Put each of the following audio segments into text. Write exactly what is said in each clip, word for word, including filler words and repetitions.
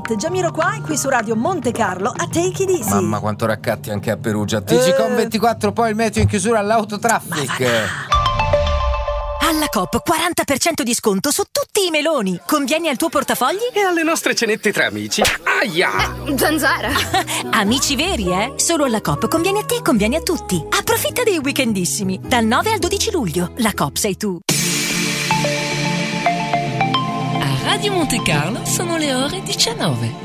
Scott, Jamiroquai qui su Radio Monte Carlo a Take It Easy. Mamma quanto raccatti anche a Perugia. T G Com ventiquattro, poi il meteo in chiusura all'autotraffic. Alla Coop quaranta per cento di sconto su tutti i meloni. Convieni al tuo portafogli e alle nostre cenette tra amici. Aia! Eh, zanzara! Amici veri, eh? Solo alla Coop conviene a te e conviene a tutti. Approfitta dei weekendissimi. Dal nove al dodici luglio. La Coop sei tu. A Radio Monte Carlo sono le ore diciannove.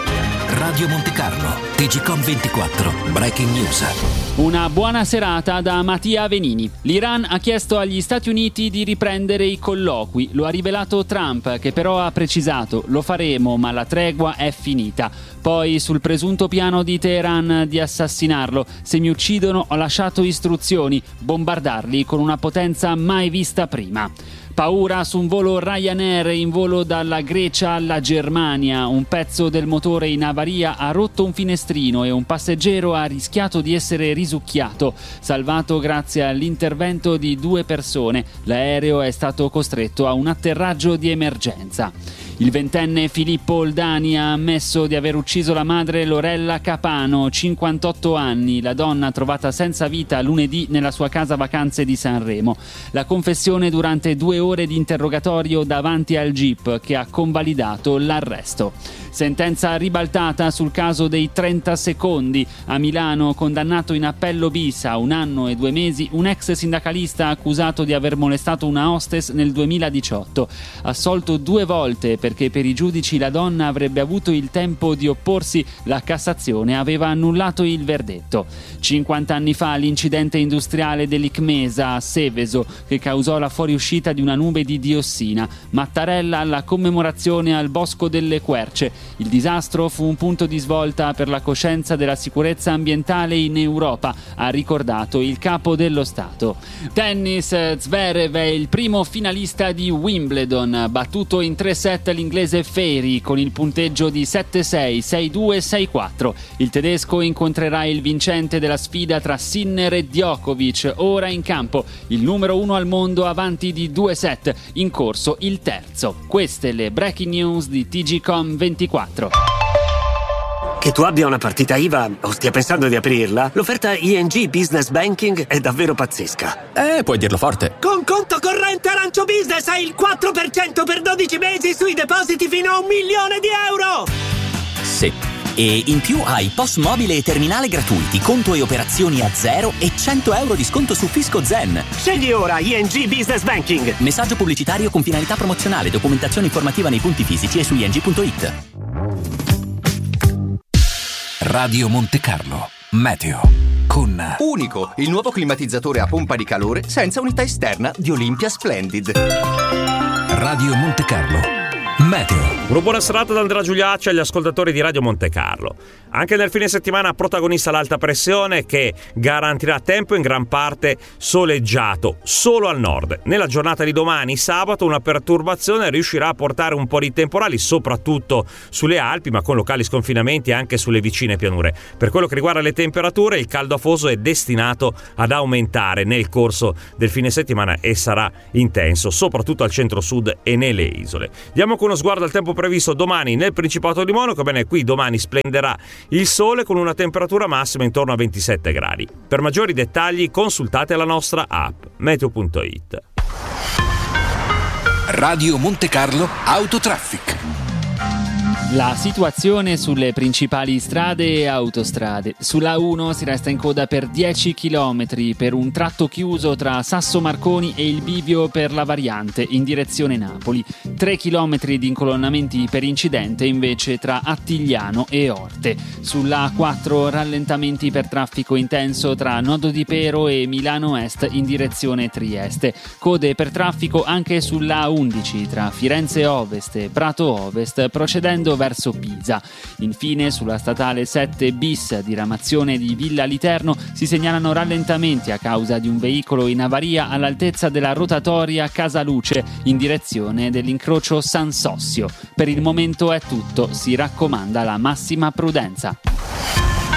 Radio Monte Carlo, T G Com ventiquattro, Breaking News. Una buona serata da Mattia Venini. L'Iran ha chiesto agli Stati Uniti di riprendere i colloqui. Lo ha rivelato Trump, che però ha precisato: lo faremo, ma la tregua è finita. Poi sul presunto piano di Teheran di assassinarlo: se mi uccidono ho lasciato istruzioni, bombardarli con una potenza mai vista prima. Paura su un volo Ryanair in volo dalla Grecia alla Germania. Un pezzo del motore in avaria ha rotto un finestrino e un passeggero ha rischiato di essere risucchiato. Salvato grazie all'intervento di due persone. L'aereo è stato costretto a un atterraggio di emergenza. Il ventenne Filippo Oldani ha ammesso di aver ucciso la madre Lorella Capano, cinquantotto anni, la donna trovata senza vita lunedì nella sua casa vacanze di Sanremo. La confessione durante due ore di interrogatorio davanti al G I P, che ha convalidato l'arresto. Sentenza ribaltata sul caso dei trenta secondi. A Milano, condannato in appello bis a un anno e due mesi, un ex sindacalista accusato di aver molestato una hostess nel duemiladiciotto. Assolto due volte perché per i giudici la donna avrebbe avuto il tempo di opporsi, la Cassazione aveva annullato il verdetto. cinquanta anni fa l'incidente industriale dell'Icmesa a Seveso, che causò la fuoriuscita di una nube di diossina. Mattarella alla commemorazione al Bosco delle Querce. Il disastro fu un punto di svolta per la coscienza della sicurezza ambientale in Europa, ha ricordato il capo dello Stato. Tennis, Zverev è il primo finalista di Wimbledon, battuto in tre set l'inglese Ferry con il punteggio di sette sei, sei due, sei quattro. Il tedesco incontrerà il vincente della sfida tra Sinner e Djokovic, ora in campo il numero uno al mondo avanti di due set, in corso il terzo. Queste le breaking news di T G Com ventiquattro. Che tu abbia una partita I V A o stia pensando di aprirla, l'offerta I N G Business Banking è davvero pazzesca. Eh, puoi dirlo forte. Con conto corrente Arancio Business hai il quattro per cento per dodici mesi sui depositi fino a un milione di euro! Sì. E in più hai P O S mobile e terminale gratuiti, conto e operazioni a zero e cento euro di sconto su Fisco Zen. Scegli ora I N G Business Banking. Messaggio pubblicitario con finalità promozionale, documentazione informativa nei punti fisici e su i n g punto i t. Radio Monte Carlo, meteo con Unico, il nuovo climatizzatore a pompa di calore senza unità esterna di Olympia Splendid. Radio Monte Carlo, meteo. Una buona serata da Andrea Giuliacci agli ascoltatori di Radio Monte Carlo. Anche nel fine settimana protagonista l'alta pressione, che garantirà tempo in gran parte soleggiato solo al nord. Nella giornata di domani, sabato, una perturbazione riuscirà a portare un po' di temporali soprattutto sulle Alpi, ma con locali sconfinamenti anche sulle vicine pianure. Per quello che riguarda le temperature, il caldo afoso è destinato ad aumentare nel corso del fine settimana e sarà intenso soprattutto al centro-sud e nelle isole. Diamo con uno sguardo al tempo previsto domani nel Principato di Monaco. Bene, qui domani splenderà il sole con una temperatura massima intorno a ventisette gradi. Per maggiori dettagli consultate la nostra app meteo punto i t. Radio Monte Carlo Autotraffic. La situazione sulle principali strade e autostrade. Sulla uno si resta in coda per dieci chilometri per un tratto chiuso tra Sasso Marconi e il bivio per la variante in direzione Napoli. tre chilometri di incolonnamenti per incidente invece tra Attigliano e Orte. Sulla A quattro rallentamenti per traffico intenso tra Nodo di Pero e Milano Est in direzione Trieste. Code per traffico anche sulla A undici tra Firenze Ovest e Prato Ovest procedendo verso Pisa. Infine sulla statale sette bis diramazione di Villa Literno si segnalano rallentamenti a causa di un veicolo in avaria all'altezza della rotatoria Casaluce in direzione dell'incrocio San Sossio. Per il momento è tutto, si raccomanda la massima prudenza.